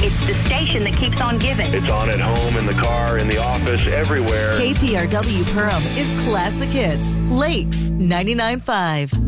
It's the station that keeps on giving. It's on at home, in the car, in the office, everywhere. KPRW Perham is Classic Hits. Lakes 99.5.